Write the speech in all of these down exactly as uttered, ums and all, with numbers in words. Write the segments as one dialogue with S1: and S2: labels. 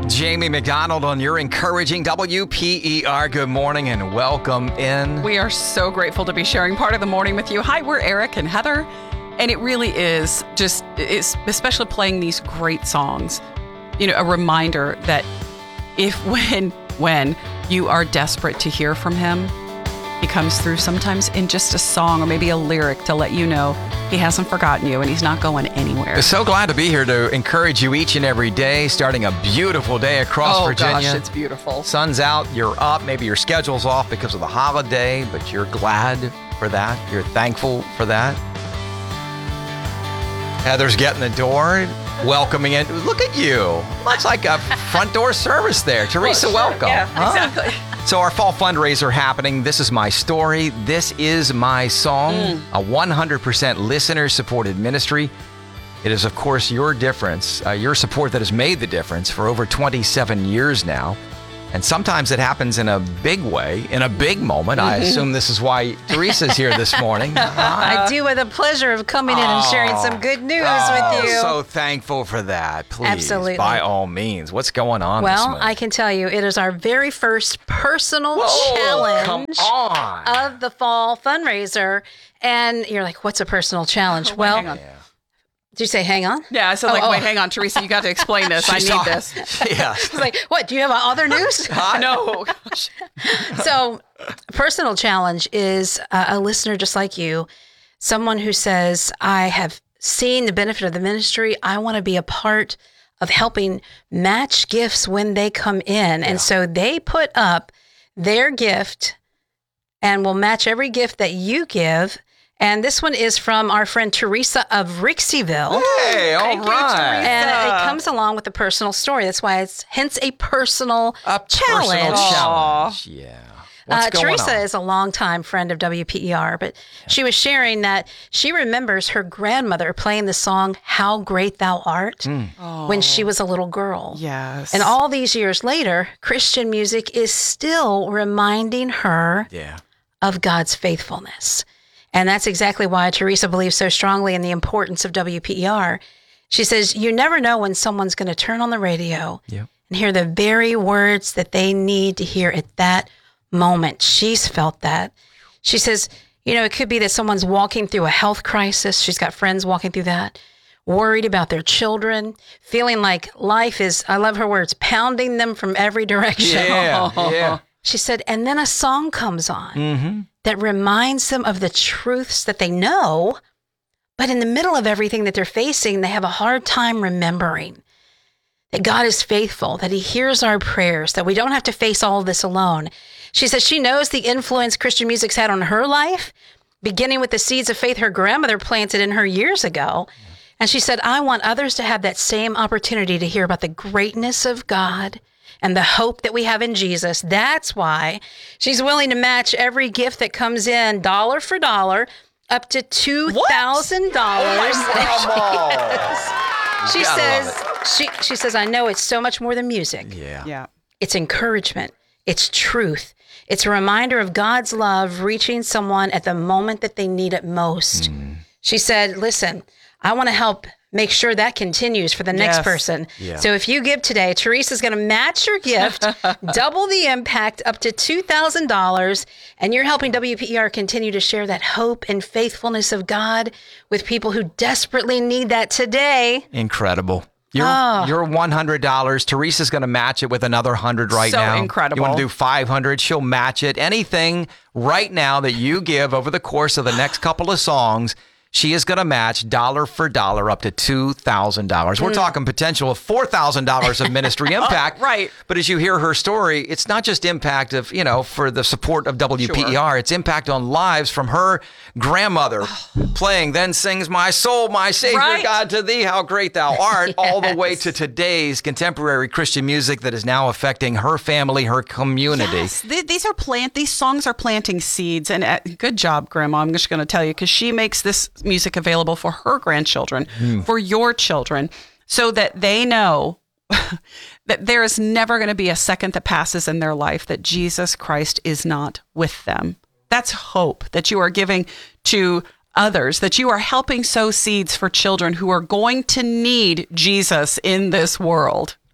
S1: Jamie McDonald on your encouraging W P E R. Good morning and welcome in.
S2: We are so grateful to be sharing part of the morning with you. Hi, we're Eric and Heather. And it really is just, it's especially playing these great songs, you know, a reminder that if when, when you are desperate to hear from him, he comes through sometimes in just a song or maybe a lyric to let you know he hasn't forgotten you and he's not going anywhere.
S1: So glad to be here to encourage you each and every day, starting a beautiful day across
S2: oh,
S1: Virginia.
S2: Oh gosh, it's beautiful.
S1: Sun's out, you're up, maybe your schedule's off because of the holiday, but you're glad for that. You're thankful for that. Heather's getting the door, welcoming in. Look at you. Looks like a front door service there. Teresa,
S2: well, sure.
S1: welcome.
S2: Yeah,
S1: huh?
S2: exactly.
S1: So our fall fundraiser happening. This is my story. This is my song, mm. a one hundred percent listener-supported ministry. It is, of course, your difference, uh, your support that has made the difference for over twenty-seven years now. And sometimes it happens in a big way, in a big moment. Mm-hmm. I assume this is why Teresa's here this morning.
S3: I do with the pleasure of coming in and sharing some good news
S1: oh,
S3: with you.
S1: So thankful for that. Please,
S3: Absolutely.
S1: By all means. What's going on
S3: well,
S1: this morning?
S3: I can tell you, it is our very first personal
S1: Whoa,
S3: challenge
S1: come on.
S3: of the fall fundraiser. And you're like, what's a personal challenge?
S2: Oh,
S3: well,
S2: hang on.
S1: Yeah.
S3: Did you say hang on?
S2: Yeah, so
S3: oh,
S2: like,
S3: oh.
S2: wait, hang on, Teresa, you got to explain this. I
S1: She's
S2: need
S1: all-
S2: this.
S1: Yeah.
S3: I was like, what, do you have other news?
S2: No. Gosh.
S3: So, personal challenge is uh, a listener just like you, someone who says, I have seen the benefit of the ministry. I want to be a part of helping match gifts when they come in.
S1: Yeah.
S3: And so they put up their gift and will match every gift that you give. And this one is from our friend Teresa of Rixieville.
S1: Hey, all
S2: Thank you,
S1: right.
S2: Teresa.
S3: And it comes along with a personal story. That's why it's hence a personal
S1: A
S3: challenge.
S1: personal challenge. Yeah. What's
S3: Uh,
S1: going
S3: Teresa
S1: on?
S3: is a longtime friend of W P E R, but she was sharing that she remembers her grandmother playing the song How Great Thou Art
S1: Mm.
S3: when she was a little girl.
S2: Yes.
S3: And all these years later, Christian music is still reminding her
S1: Yeah.
S3: of God's faithfulness. And that's exactly why Teresa believes so strongly in the importance of W P E R. She says, you never know when someone's going to turn on the radio
S1: Yep.
S3: and hear the very words that they need to hear at that moment. She's felt that. She says, you know, it could be that someone's walking through a health crisis. She's got friends walking through that, worried about their children, feeling like life is, I love her words, pounding them from every direction.
S1: Yeah. Yeah.
S3: She said, and then a song comes on
S1: Mm-hmm.
S3: that reminds them of the truths that they know, but in the middle of everything that they're facing, they have a hard time remembering that God is faithful, that he hears our prayers, that we don't have to face all of this alone. She says she knows the influence Christian music's had on her life, beginning with the seeds of faith her grandmother planted in her years ago. And she said, I want others to have that same opportunity to hear about the greatness of God and the hope that we have in Jesus. That's why she's willing to match every gift that comes in dollar for dollar up to two thousand dollars.
S1: Oh,
S3: She
S1: gotta
S3: says,
S1: love
S3: she, she says, I know it's so much more than music.
S1: Yeah.
S2: Yeah.
S3: It's encouragement. It's truth. It's a reminder of God's love reaching someone at the moment that they need it most.
S1: Mm.
S3: She said, listen, I want to help make sure that continues for the next
S2: Yes.
S3: person.
S1: Yeah.
S3: So if you give today, Teresa's going to match your gift, double the impact up to two thousand dollars, and you're helping W P E R continue to share that hope and faithfulness of God with people who desperately need that today.
S1: Incredible. You're,
S3: Oh.
S1: you're one hundred dollars. Teresa's going to match it with another one hundred right
S2: So
S1: now.
S2: incredible.
S1: You want to do five hundred, she'll match it. Anything right now that you give over the course of the next couple of songs, she is going to match dollar for dollar up to two thousand dollars. We're talking potential of four thousand dollars of ministry impact.
S2: Oh, right.
S1: But as you hear her story, it's not just impact of, you know, for the support of W P E R.
S2: Sure.
S1: It's impact on lives from her grandmother playing, then sings my soul, my Savior,
S2: Right.
S1: God, to thee, how great thou art, all the way
S3: Yes.
S1: to today's contemporary Christian music that is now affecting her family, her community.
S2: Yes, th- these are plant. These songs are planting seeds, and uh, good job, Grandma. I'm just going to tell you because she makes this music available for her grandchildren, for your children, so that they know that there is never going to be a second that passes in their life that Jesus Christ is not with them. That's hope that you are giving to others, that you are helping sow seeds for children who are going to need Jesus in this world.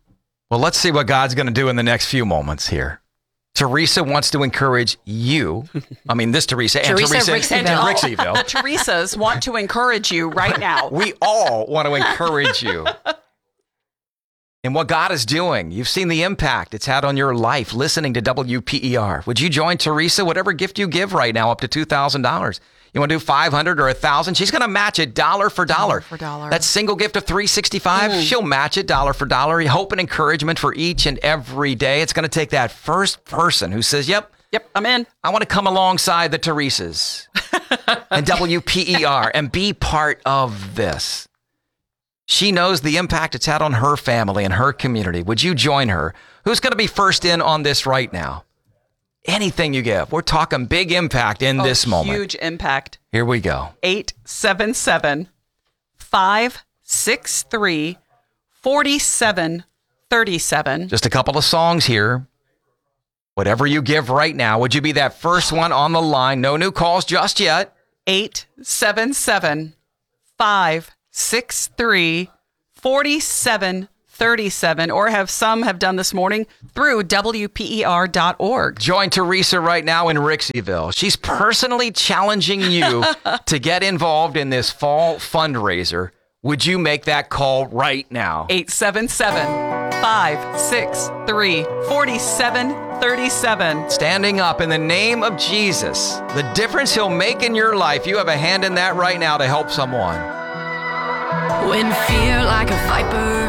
S1: Well, let's see what God's going to do in the next few moments here. Teresa wants to encourage you. I mean, this Teresa and
S3: Teresa
S1: Teresa
S3: Rixieville.
S1: and Rixieville.
S2: The Teresas want to encourage you right now.
S1: We all want to encourage you in what God is doing. You've seen the impact it's had on your life listening to W P E R. Would you join Teresa? Whatever gift you give right now, up to two thousand dollars. You want to do five hundred dollars or one thousand dollars? She's going to match it dollar for dollar.
S2: Dollar for dollar.
S1: That single gift of three hundred sixty-five dollars,
S2: Mm.
S1: she'll match it dollar for dollar. Hope and encouragement for each and every day. It's going to take that first person who says, yep,
S2: Yep, I'm in.
S1: I want to come alongside the Teresas and W P E R and be part of this. She knows the impact it's had on her family and her community. Would you join her? Who's going to be first in on this right now? Anything you give. We're talking big impact in
S2: Oh,
S1: this moment.
S2: Huge impact.
S1: Here we go.
S2: eight seven seven, five six three, four seven three seven.
S1: Just a couple of songs here. Whatever you give right now, would you be that first one on the line? No new calls just yet.
S2: eight seven seven, five six three, four seven three seven, or have some have done this morning through W P E R dot org.
S1: Join Teresa right now in Rixieville. She's personally challenging you to get involved in this fall fundraiser. Would you make that call right now?
S2: eight seven seven, five six three, four seven three seven.
S1: Standing up in the name of Jesus, the difference he'll make in your life. You have a hand in that right now to help someone.
S4: When fear like a viper